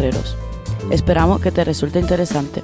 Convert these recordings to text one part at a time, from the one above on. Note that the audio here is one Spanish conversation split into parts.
géneros. Esperamos que te resulte interesante.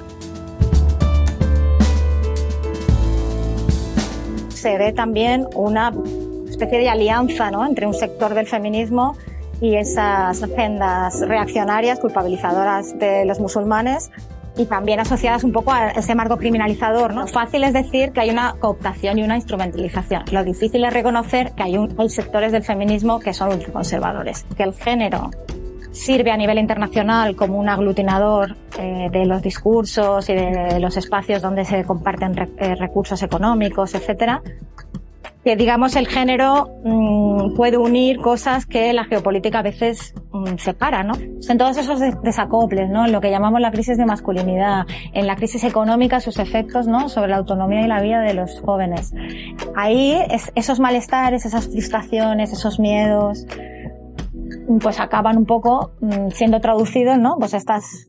Se ve también una especie de alianza, ¿no?, entre un sector del feminismo y esas agendas reaccionarias, culpabilizadoras de los musulmanes, y también asociadas un poco a ese marco criminalizador, ¿no? Lo fácil es decir que hay una cooptación y una instrumentalización. Lo difícil es reconocer que hay sectores del feminismo que son ultraconservadores. Que el género sirve a nivel internacional como un aglutinador de los discursos y de los espacios donde se comparten recursos económicos, etcétera. Que, digamos, el género puede unir cosas que la geopolítica a veces separa, ¿no? En todos esos desacoples, ¿no? En lo que llamamos la crisis de masculinidad, en la crisis económica, sus efectos, ¿no?, sobre la autonomía y la vida de los jóvenes. Ahí esos malestares, esas frustraciones, esos miedos, pues acaban un poco siendo traducidos, ¿no? Pues estas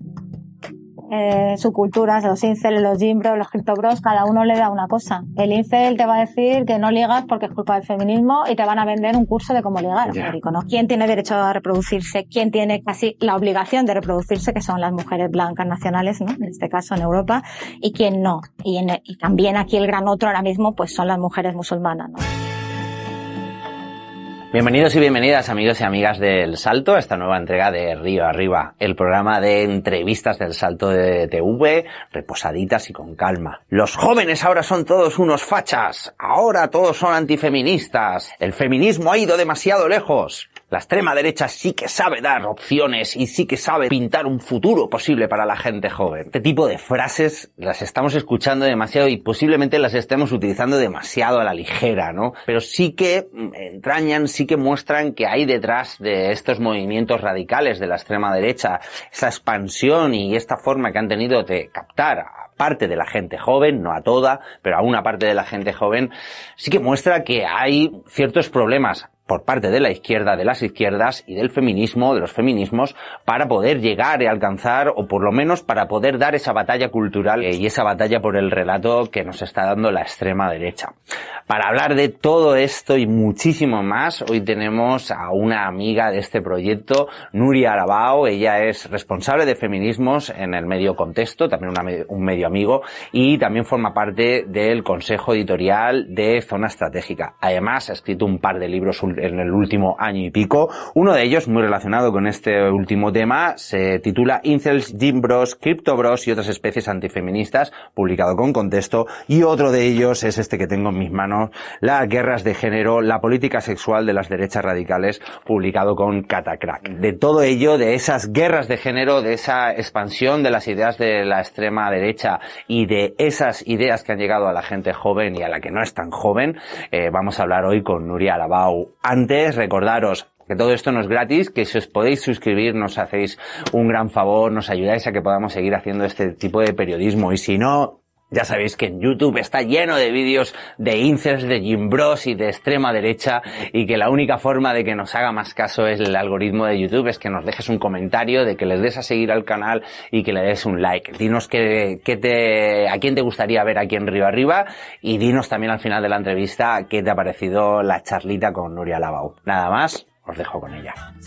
subculturas, los incel, los gimbros, los criptobros, cada uno le da una cosa. El incel te va a decir que no ligas porque es culpa del feminismo y te van a vender un curso de cómo ligar, ¿no? ¿Quién tiene derecho a reproducirse? ¿Quién tiene casi la obligación de reproducirse? Que son las mujeres blancas nacionales, ¿no?, en este caso en Europa, y quién no. Y también aquí el gran otro ahora mismo pues son las mujeres musulmanas, ¿no? Bienvenidos y bienvenidas, amigos y amigas del Salto, a esta nueva entrega de Río Arriba, el programa de entrevistas del Salto de TV, reposaditas y con calma. Los jóvenes ahora son todos unos fachas, ahora todos son antifeministas, el feminismo ha ido demasiado lejos. La extrema derecha sí que sabe dar opciones y sí que sabe pintar un futuro posible para la gente joven. Este tipo de frases las estamos escuchando demasiado y posiblemente las estemos utilizando demasiado a la ligera, ¿no? Pero sí que entrañan, sí que muestran que hay detrás de estos movimientos radicales de la extrema derecha esa expansión y esta forma que han tenido de captar a parte de la gente joven, no a toda, pero a una parte de la gente joven, sí que muestra que hay ciertos problemas por parte de la izquierda, de las izquierdas y del feminismo, de los feminismos, para poder llegar y alcanzar, o por lo menos para poder dar esa batalla cultural y esa batalla por el relato que nos está dando la extrema derecha. Para hablar de todo esto y muchísimo más, hoy tenemos a una amiga de este proyecto, Nuria Arabao. Ella es responsable de feminismos en el medio Contexto, también un medio amigo, y también forma parte del consejo editorial de Zona Estratégica. Además, ha escrito un par de libros en el último año y pico. Uno de ellos, muy relacionado con este último tema, se titula Incels, Gimbros, Criptobros y otras especies antifeministas, publicado con Contexto, y otro de ellos es este que tengo en mis manos, Las guerras de género, la política sexual de las derechas radicales, publicado con Catacrack. De todo ello, de esas guerras de género, de esa expansión de las ideas de la extrema derecha y de esas ideas que han llegado a la gente joven y a la que no es tan joven, vamos a hablar hoy con Nuria Arabao. Antes, recordaros que todo esto no es gratis, que si os podéis suscribir nos hacéis un gran favor, nos ayudáis a que podamos seguir haciendo este tipo de periodismo, y si no, ya sabéis que en YouTube está lleno de vídeos de incels, de gimbros y de extrema derecha, y que la única forma de que nos haga más caso es el algoritmo de YouTube, es que nos dejes un comentario, de que les des a seguir al canal y que le des un like. Dinos a quién te gustaría ver aquí en Río Arriba, y dinos también al final de la entrevista qué te ha parecido la charlita con Nuria Arabao. Nada más, os dejo con ella.